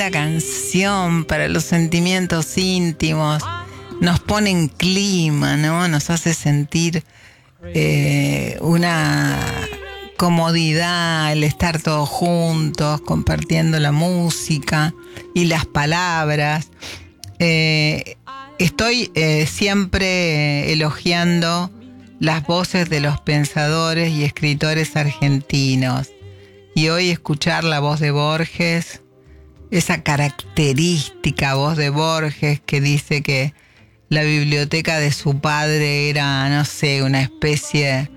La canción para los sentimientos íntimos nos pone en clima, ¿no? Nos hace sentir una comodidad, el estar todos juntos, compartiendo la música y las palabras. Estoy siempre elogiando las voces de los pensadores y escritores argentinos. Y hoy escuchar la voz de Borges, esa característica voz de Borges que dice que la biblioteca de su padre era, no sé, una especie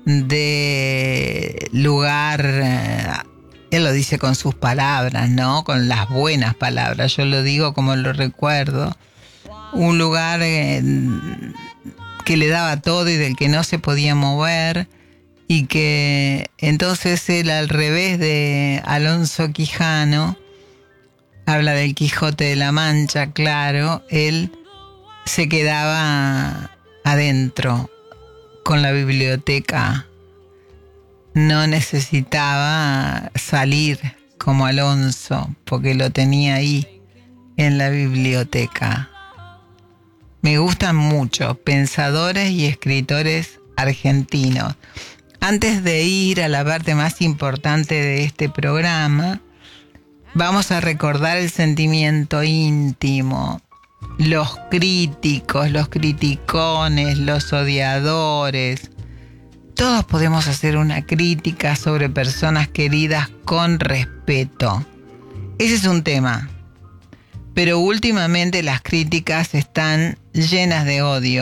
de lugar, él lo dice con sus palabras, ¿no? Con las buenas palabras, yo lo digo como lo recuerdo, un lugar que le daba todo y del que no se podía mover, y que entonces él, al revés de Alonso Quijano, habla del Quijote de la Mancha, claro, él se quedaba adentro con la biblioteca, no necesitaba salir como Alonso porque lo tenía ahí en la biblioteca. Me gustan mucho pensadores y escritores argentinos. Antes de ir a la parte más importante de este programa, vamos a recordar el sentimiento íntimo, los críticos, los criticones, los odiadores. Todos podemos hacer una crítica sobre personas queridas con respeto. Ese es un tema. Pero últimamente las críticas están llenas de odio.